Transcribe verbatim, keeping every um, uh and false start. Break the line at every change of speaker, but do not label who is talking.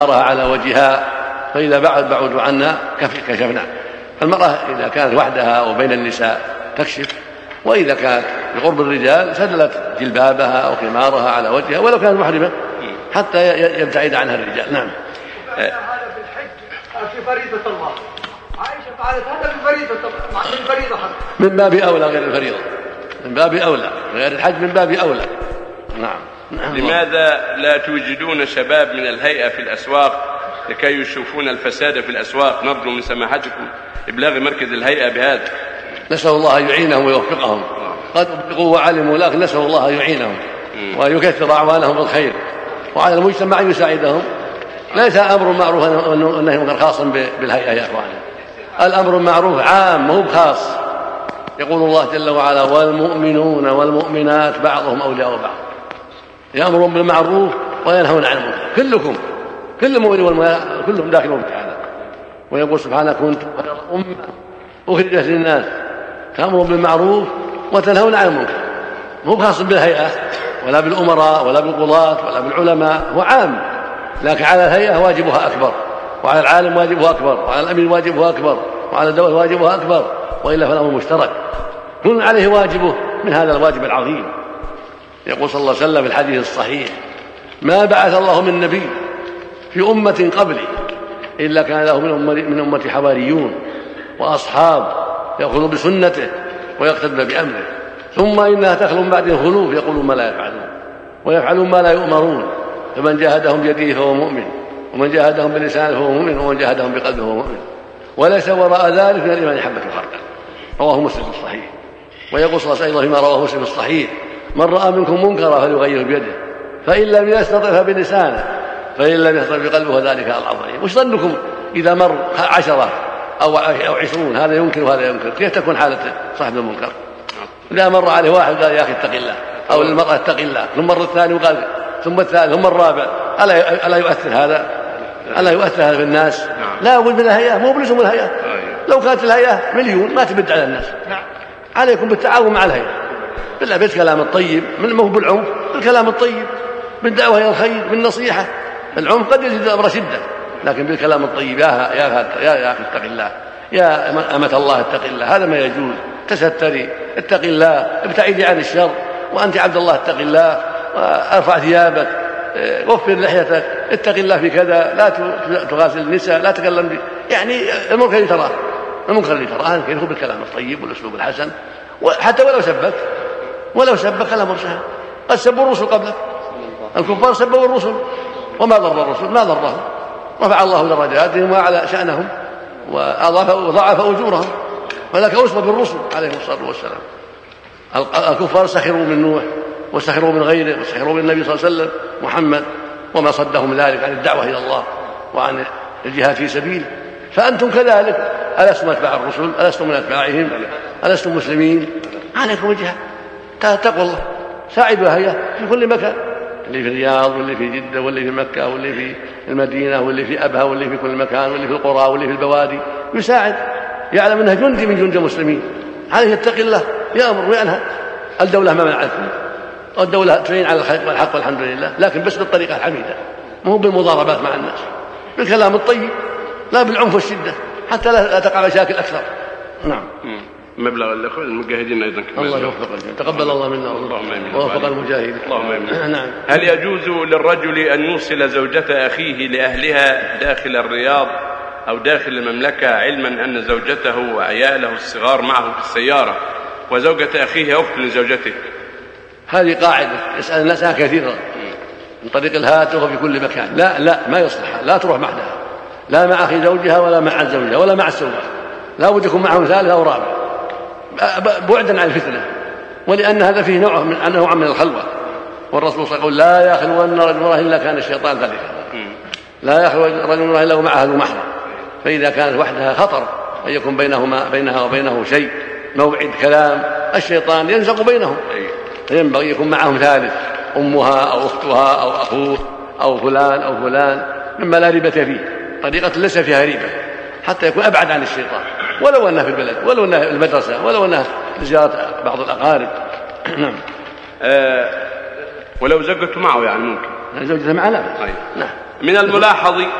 على وجهها، فإذا بعد بعدوا عنا كشفنا. المرأة إذا كانت وحدها أو بين النساء تكشف، وإذا كانت بقرب الرجال سدلت جلبابها أو خمارها على وجهها ولو كانت محرمة حتى يبتعد عنها الرجال. نعم.
هذا في الحج في فريضة الله، عائشة فعلت هذا في فريضة الله، من فريضة حق.
من باب أولى غير الفريضة، من باب أولى غير الحج، من باب أولى. نعم. نعم.
لماذا لا توجدون شباب من الهيئة في الأسواق لكي يشوفون الفساد في الأسواق؟ نرجو من سماحتكم إبلاغ مركز الهيئة بهذا.
نسأل الله يعينهم ويوفقهم، قد أبلغوا وعلموا، لكن نسأل الله يعينهم ويكثر أعوانهم بالخير، وعلى المجتمع أن يساعدهم. ليس أمر معروف والنهي عن المنكر خاص بالهيئة يا أخواني، الأمر المعروف عام مو بخاص. يقول الله جل وعلا: والمؤمنون والمؤمنات بعضهم أولياء بعض، يأمرون بالمعروف وينهون عن المنكر. كلكم كل المؤمنين والمؤمنات كلهم داخلون في هذا. ويقول سبحانه: كنتم خير أمة أخرجت للناس تأمرون بالمعروف وتنهون عن المنكر. مو خاص بالهيئة ولا بالأمراء ولا بالقضاة ولا بالعلماء، هو عام، لكن على الهيئة واجبها أكبر، وعلى العالم واجبها أكبر، وعلى الأمير واجبها أكبر، وعلى الدولة واجبها أكبر، وإلا فالأمر مشترك، كل عليه واجبه من هذا الواجب العظيم. يقول صلى الله عليه وسلم في الحديث الصحيح: ما بعث الله من نبي في أمة قبلي إلا كان له من أمتي حواريون وأصحاب يأخذوا بسنته ويقتدون بأمره، ثم إنها تخلو من بعدهم خلوف يقولون ما لا يفعلون ويفعلون ما لا يؤمرون، فمن جاهدهم بيده فهو مؤمن، ومن جاهدهم بلسانه فهو مؤمن، ومن جاهدهم بقلبه فهو مؤمن، وليس وراء ذلك من الإيمان حبة خردل. رواه مسلم الصحيح. ويقول صلى الله عليه وسلم فيما رواه مسلم الصحيح: من رأى منكم منكرا فليغيره بيده، فإن لم يستطع فبلسانه، فإن لم يستطع بقلبه فذلك العظيم. وش ظنكم إذا مر عشرة أو عشرون هذا ينكر وهذا ينكر، كيف تكون حالة صاحب المنكر؟ إذا مر عليه واحد قال: يا أخي اتق الله، أو للمرأة اتق الله، ثم مر الثاني وقال، ثم الثالث، ثم الرابع، ألا ألا يؤثر هذا؟ ألا يؤثر هذا في الناس؟ لا أقول من الهيئة، مو بلزم الهيئة. لو كانت الهيئة مليون ما تبد على الناس. عليكم بالتعاون مع الهيئة، بالله بالكلام الطيب، من مو بالعنف، بالكلام الطيب، بالدعوة إلى الخير، بالنصيحة. العنف قد يزيد الأمر شدة، لكن بالكلام الطيب: يا يا يا يا أخي اتق الله، يا أمة الله اتق الله، هذا ما يجوز، تستري، اتق الله، ابتعدي عن الشر، وأنت عبد الله اتق الله، ارفع ثيابك، وفر لحيتك، اتق الله في كذا، لا تغاسل النساء، لا تكلم بي. يعني المنكر اللي تراه المنكر اللي تراه ينكره بالكلام الطيب والأسلوب الحسن، وحتى ولو سبك ولو سبك الأمر سهل. قد سبوا الرسل قبلك، الكفار سبوا الرسل وما ضر الرسل، ما ضرهم، رفع الله درجاتهم وأعلى شأنهم وضاعف أجورهم، ولكن أسوة بالرسل عليهم الصلاة والسلام. الكفار سخروا من نوح وسخروا من غيره وسخروا من النبي صلى الله عليه وسلم محمد، وما صدهم ذلك عن الدعوة إلى الله وعن الجهاد في سبيله. فأنتم كذلك، ألستم أتباع الرسل؟ ألستم من أتباعهم؟ ألستم مسلمين؟ عليكم الجهاد، اتقوا الله، ساعدوا الهيئة في كل مكان، اللي في الرياض واللي في جدة واللي في مكة واللي في المدينة واللي في أبها واللي في كل مكان واللي في القرى واللي في البوادي، يساعد، يعلم أنها جندي من جند المسلمين، عليه يتقي الله، يأمر وينهى. الدولة ما منعتكم، والدولة تعين على الخير والحق والحمد لله، لكن بس بالطريقة الحميدة، مو بالمضاربات مع الناس، بالكلام الطيب، لا بالعنف والشدة، حتى لا تقع مشاكل أكثر. نعم.
مبلغ الأخوة المجاهدين أيضا كمان.
الله يوفق الجميع، تقبل الله منا ووفق المجاهدين.
اللهم آمين.
نعم.
هل يجوز للرجل أن يوصل زوجة أخيه لأهلها داخل الرياض أو داخل المملكة، علما أن زوجته وعياله الصغار معه في السيارة، وزوجة أخيه أخت لزوجته؟
هذه قاعدة يسأل الناس كثيرا من طريق الهاتف وفي كل مكان. لا لا ما يصلح، لا تروح معها، لا مع أخي زوجها ولا مع زوجها ولا مع السواق، لا بد يكون معهم ثالث أو رابع، بعدا عن الفتنة، ولأن هذا فيه نوع من نوع من الخلوة. والرسول صلى الله عليه وسلم: لا يخلون رجل امرأة إلا كان الشيطان ذلك، لا يخلو رجل امرأة إلا ومعها ذو محرم. فإذا كانت وحدها خطر أن يكون بينهما بينها وبينه شيء، موعد كلام، الشيطان ينزق بينهم، فينبغي يكون معهم ثالث، أمها أو أختها أو أخوه أو فلان أو فلان، مما لا ريبة فيه، طريقة ليس فيها ريبة، حتى يكون أبعد عن الشيطان، ولو أنها في البلد، ولو أنها في المدرسة، ولو أنها لزيارة بعض الأقارب. نعم.
أه ولو زوجته معه يعني ممكن
زوجته معه لا.
طيب.
نعم.
من الملاحظ